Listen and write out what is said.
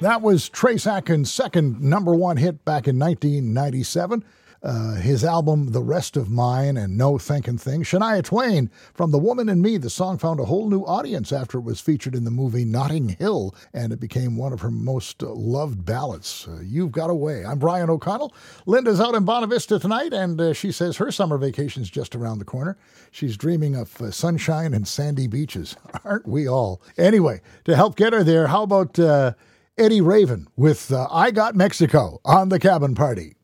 That was Trace Atkins' second number one hit back in 1997. His album, The Rest of Mine and No Thinking Thing. Shania Twain, from The Woman in Me, the song found a whole new audience after it was featured in the movie Notting Hill, and it became one of her most loved ballads. You've Got Away. I'm Brian O'Connell. Linda's out in Bonavista tonight, and she says her summer vacation's just around the corner. She's dreaming of sunshine and sandy beaches. Aren't we all? Anyway, to help get her there, how about Eddie Raven with I Got Mexico on the Cabin Party?